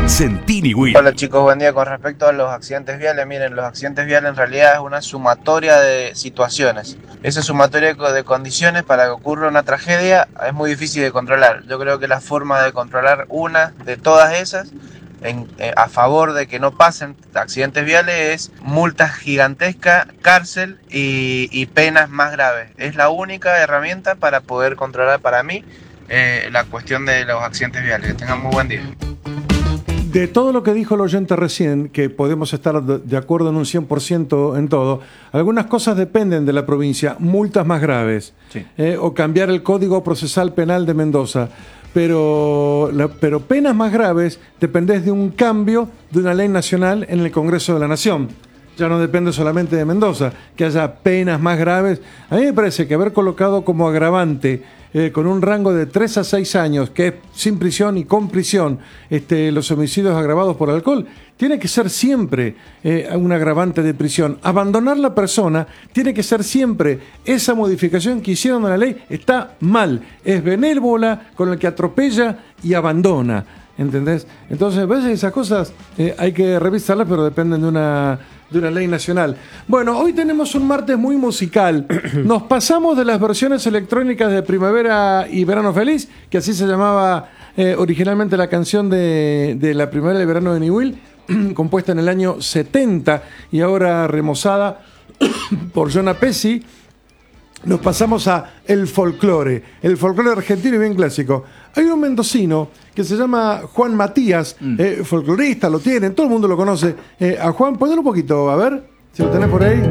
Sentini Will. Hola chicos, buen día. Con respecto a los accidentes viales, miren, los accidentes viales en realidad es una sumatoria de situaciones. Esa sumatoria de condiciones para que ocurra una tragedia es muy difícil de controlar. Yo creo que la forma de controlar una de todas esas a favor de que no pasen accidentes viales es multas gigantescas, cárcel y penas más graves. Es la única herramienta para poder controlar para mí la cuestión de los accidentes viales. Que tengan muy buen día. De todo lo que dijo el oyente recién, que podemos estar de acuerdo en un 100% en todo, algunas cosas dependen de la provincia, multas más graves, Sí. O cambiar el Código Procesal Penal de Mendoza, pero penas más graves dependés de un cambio de una ley nacional en el Congreso de la Nación. Ya no depende solamente de Mendoza, que haya penas más graves. A mí me parece que haber colocado como agravante con un rango de 3 a 6 años, que es sin prisión y con prisión, los homicidios agravados por alcohol, tiene que ser siempre un agravante de prisión. Abandonar la persona tiene que ser siempre. Esa modificación que hicieron en la ley está mal. Es benévola con el que atropella y abandona. ¿Entendés? Entonces, a veces esas cosas hay que revisarlas, pero dependen de una ley nacional. Bueno, hoy tenemos un martes muy musical. Nos pasamos de las versiones electrónicas de Primavera y Verano Feliz, que así se llamaba originalmente la canción de la primavera y verano de Newell, compuesta en el año 70 y ahora remozada por Jonah Pesci. Nos pasamos a el folclore argentino y bien clásico. Hay un mendocino que se llama Juan Matías, folclorista, lo tienen, todo el mundo lo conoce. A Juan, ponelo un poquito, a ver, si lo tenés por ahí.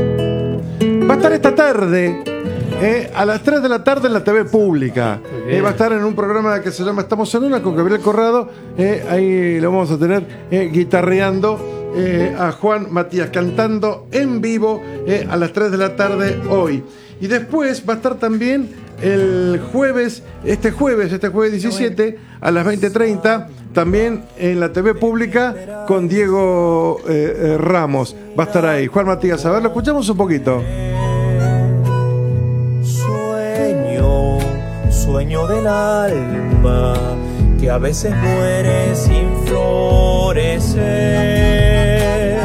Va a estar esta tarde, a las 3 de la tarde en la TV pública. Va a estar en un programa que se llama Estamos en Una con Gabriel Corrado. Ahí lo vamos a tener guitarreando a Juan Matías, cantando en vivo a las 3 de la tarde hoy. Y después va a estar también el jueves, este jueves 17 a las 20:30, también en la TV pública con Diego Ramos. Va a estar ahí, Juan Matías. A ver, lo escuchamos un poquito. Sueño del alma que a veces muere sin florecer.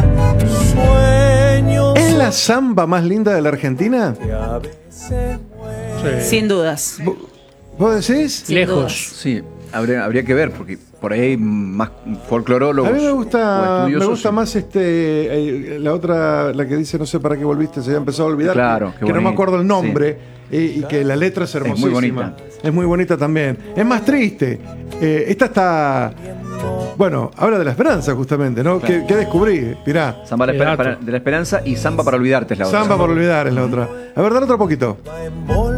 ¿Es la samba más linda de la Argentina? Sí. Sin dudas. ¿Vos decís? Sin Lejos. dudas. Sí, habría que ver, porque por ahí hay más folclorólogos. A mí me o gusta estudiosos. más la otra, la que dice no sé para qué volviste, se había empezado a olvidar. Claro, que no me acuerdo el nombre, y que la letra es hermosísima. muy bonita. Es muy bonita también. Es más triste. Esta está... Bueno, habla de la esperanza justamente, ¿no? Claro. ¿Qué descubrí? Mirá. Samba de la esperanza y Samba para olvidarte es la otra. Samba por olvidar es la otra. A ver, dale otro poquito.